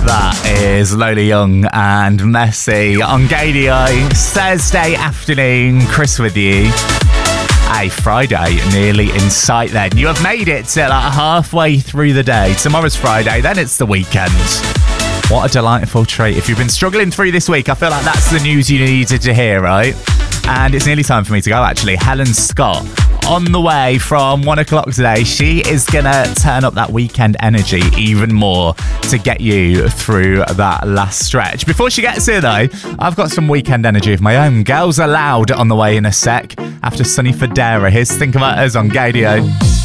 That is Lola Young and Messi on Gadio. Thursday afternoon, Chris with you. Hey, Friday nearly in sight then. You have made it to like halfway through the day. Tomorrow's Friday, then it's the weekend. What a delightful treat. If you've been struggling through this week, I feel like that's the news you needed to hear, right? And it's nearly time for me to go, actually. Helen Scott on the way from 1 o'clock today. She is going to turn up that weekend energy even more to get you through that last stretch. Before she gets here, though, I've got some weekend energy of my own. Girls Aloud on the way in a sec after Sunny Federa. Here's Think About Us on Gadio.